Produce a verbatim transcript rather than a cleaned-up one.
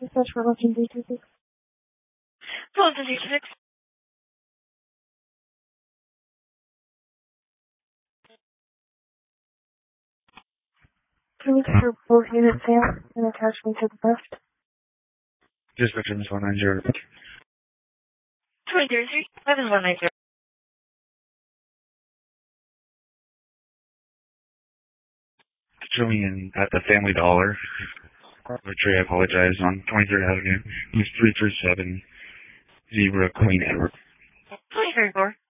Dispatch for Western three two six. Hello, three two six. Can we confirm both unit sale and attachment to the theft? Dispatcher is one nine zero. Twenty three three seven one nine zero. Show me in at the Family Dollar, which I apologize, on twenty-third Avenue. It's three three seven zebra Queen Edward. Twenty three four.